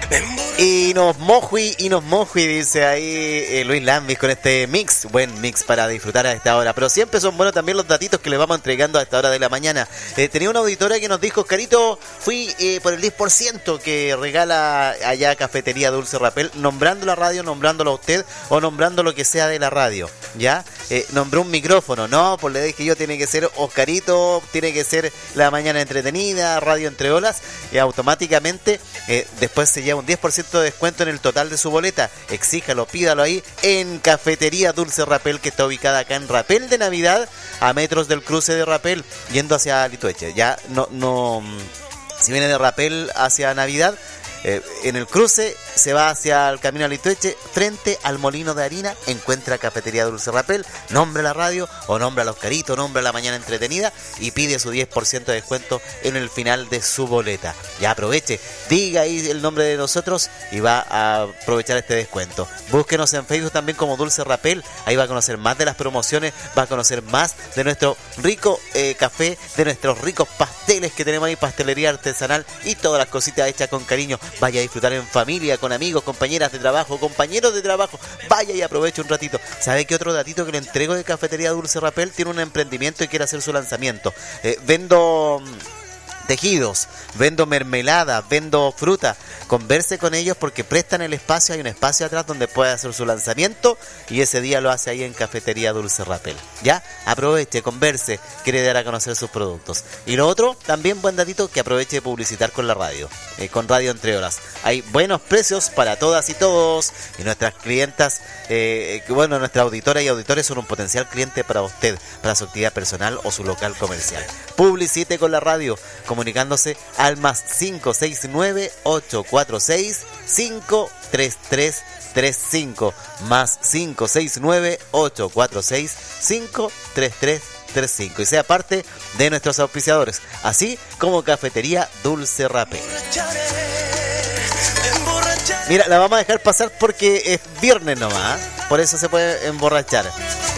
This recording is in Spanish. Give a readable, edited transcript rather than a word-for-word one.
Y nos mojui, dice ahí Luis Lambis con este mix, buen mix para disfrutar a esta hora. Pero siempre son buenos también los datitos que les vamos entregando a esta hora de la mañana. Tenía una auditora que nos dijo, Carito, fui por el 10% que regala allá Cafetería Dulce Rapel, nombrando la radio, nombrándolo a usted o nombrando lo que sea de la radio, ¿ya? Nombró un micrófono, no, pues le dije yo, tiene que ser Oscarito, tiene que ser La Mañana Entretenida, Radio Entre Olas, y automáticamente después se lleva un 10% de descuento en el total de su boleta. Exíjalo, pídalo ahí en Cafetería Dulce Rapel, que está ubicada acá en Rapel de Navidad, a metros del cruce de Rapel, yendo hacia Litueche. Ya no, si viene de Rapel hacia Navidad, en el cruce se va hacia el camino a Litueche, frente al molino de harina, encuentra Cafetería Dulce Rapel, nombra la radio o nombra a los Caritos, nombra La Mañana Entretenida y pide su 10% de descuento en el final de su boleta. Ya aproveche, diga ahí el nombre de nosotros y va a aprovechar este descuento. Búsquenos en Facebook también como Dulce Rapel, ahí va a conocer más de las promociones, va a conocer más de nuestro rico café, de nuestros ricos pasteles que tenemos ahí, pastelería artesanal y todas las cositas hechas con cariño. Vaya a disfrutar en familia, con amigos, compañeras de trabajo, compañeros de trabajo. Vaya y aproveche un ratito. ¿Sabe qué otro datito que le entrego de Cafetería Dulce Rapel? Tiene un emprendimiento y quiere hacer su lanzamiento. Vendo tejidos, vendo mermelada, vendo fruta. Converse con ellos porque prestan el espacio, hay un espacio atrás donde puede hacer su lanzamiento y ese día lo hace ahí en Cafetería Dulce Rapel. Ya, aproveche, converse, quiere dar a conocer sus productos. Y lo otro, también buen datito, que aproveche de publicitar con la radio, con Radio Entre Horas. Hay buenos precios para todas y todos y nuestras clientas, nuestra auditora y auditores son un potencial cliente para usted, para su actividad personal o su local comercial. Publicite con la radio, comunicándose al más 569-846-53335, más 569-846-53335, y sea parte de nuestros auspiciadores, así como Cafetería Dulce Rapel. Mira, la vamos a dejar pasar porque es viernes nomás, por eso se puede emborrachar.